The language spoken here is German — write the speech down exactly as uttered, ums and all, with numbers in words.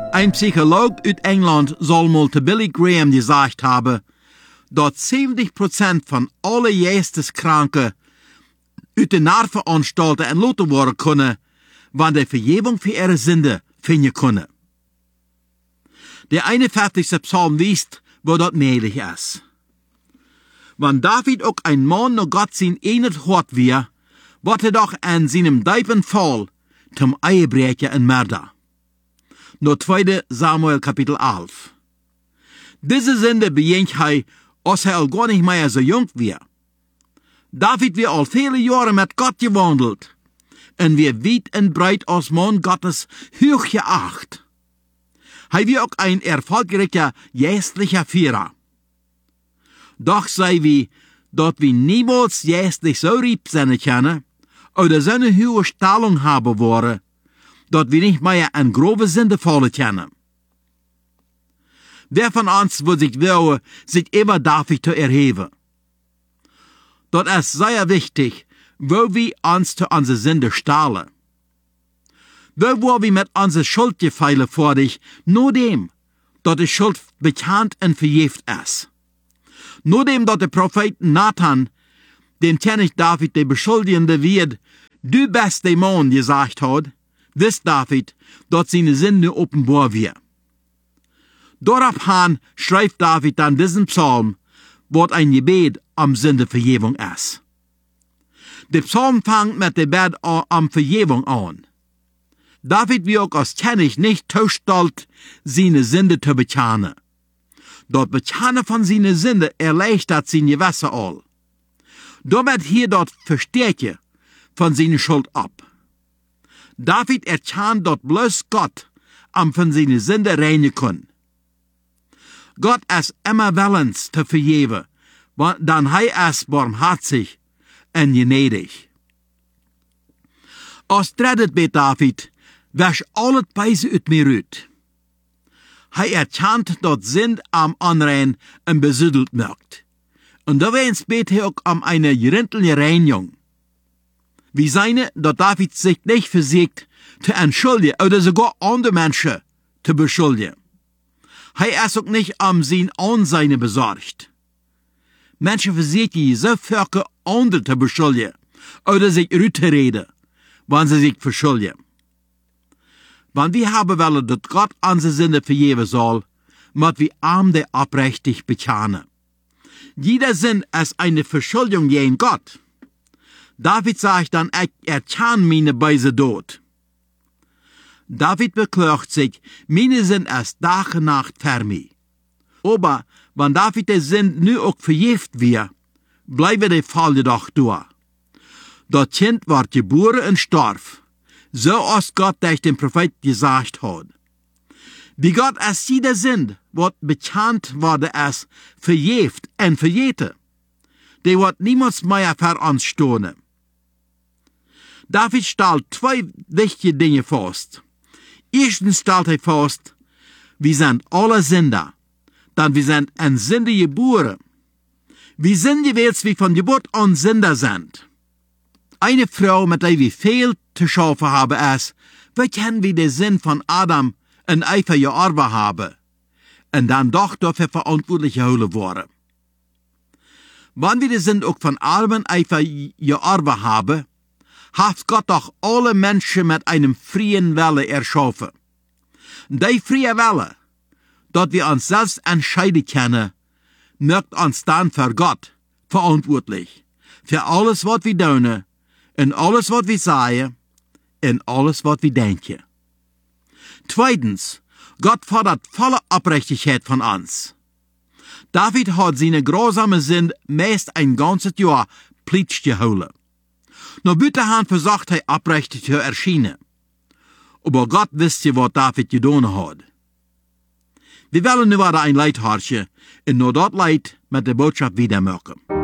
Ein Psycholoog uit England soll mal zu Billy Graham gesagt haben, dat zeventig procent van alle geesteskranken uit de Narveanstalten entlassen worden kunnen, wanneer de Vergebung für ihre Sünde finden können. Der einundvierzigste Psalm weist, wo dat möglich ist. Wann David auch ein Mann nach Gott sein einet Hort wir, wird er doch an seinem Deipen Fall zum Ehebrecher und Mörder. Nur zweite Samuel Kapitel elf. Diese Sünde beginnt er, als er al gar nicht mehr so jung war. David wir al viele Jahre mit Gott gewandelt und wir weit und breit als Mann Gottes hoch geacht. Er war auch ein erfolgreicher geistlicher Führer. Doch sei wie, dort wir niemals geistlich so rieb sein können, oder so eine hohe Stellung haben wollen, dort wir nicht mehr an grobe Sünde fallen können. Wer von uns will sich will, sich immer David zu erheben? Dort ist sehr wichtig, wo wir uns zu unserer Sünde stahlen. Wo wollen wir mit unserer Schuldgefühle vor dich, nur dem, dort die Schuld bekannt und verjährt ist. Nur dem, dort der Prophet Nathan, dem König David, der Beschuldigende wird, du bist der Mann, gesagt hat, wisst David, dort seine Sünde offenbar wird. Daraufhin schreibt David dann diesen Psalm, wo ein Gebet um Sündevergebung ist. Der Psalm fängt mit dem Gebet um Vergebung an. David wird auch als König nicht zu stolz, seine Sünde zu bekennen. Dort Bekennen von seiner Sünde erleichtert seine Gewässer all. Damit hier dort Verstärke von seiner Schuld ab. David erkennt dort bloß Gott, um von seiner Sünde reinigen können. Gott ist immer willens zu vergeben, dann er ist barmherzig und gnädig. Als drittes bet David, wäsch alles Beise ut mir ut. Er erkennt dort Sinn am Anrein und besüdelt merkt. Und da wens bet er auch um eine gerintliche Reinigung. Wie seine, dort David sich nicht versiegt, zu entschuldigen oder sogar andere Menschen zu beschuldigen. Er ist auch nicht um sein Ansehen besorgt. Menschen versiegen so viele andere zu beschuldigen oder sich rüberreden, wenn sie sich verschuldigen. Wenn wir haben wollen, dass Gott unsere Sünde vergeben soll, müssen wir arm der abrechtig bekennen. Jeder Sinn ist eine Verschuldung gegen Gott. David sagt dann, ich erkenne meine Beise dort. David beklagt sich, meine Sinn ist Tag und Nacht für mich. Aber wenn David der Sinn nu auch verjährt wird, bleibe der Fall jedoch durch. Das Kind wird geboren und starb, so als Gott durch den Prophet gesagt hat. Wie Gott ist jeder Sinn, was bekannt worden ist, verjährt und verjährt. Der wird niemals mehr für uns stehen. David stellt zwei wichtige Dinge fest. Erstens stellt er fest, wir sind alle Sünder. Dann wir sind ein Sünder geboren. Wir sind jeweils wie von Geburt an Sünder sind. Eine Frau, mit der wir viel zu schaffen haben, ist, wie können wir den Sinn von Adam in Eifer gearbeitet haben und dann doch dafür verantwortlich geholt worden. Wenn wir den Sinn auch von Adam Eifer gearbeitet haben, hat Gott doch alle Menschen mit einem freien Wille erschaffen. Die freie Wille, dass wir uns selbst entscheiden können, macht uns dann für Gott verantwortlich. Für alles, was wir tun, und alles, was wir sagen, und alles, was wir denken. Zweitens, Gott fordert volle Aufrichtigkeit von uns. David hat seine grausame Sinn meist ein ganzes Jahr plitsch geholt. Nur Büterhahn versucht er aufrichtig zu erscheinen. Aber Gott wisst ja, was David getan hat. Wir wollen nu wieder ein Leid horchen und nur dort Leid mit der Botschaft wiedermachen.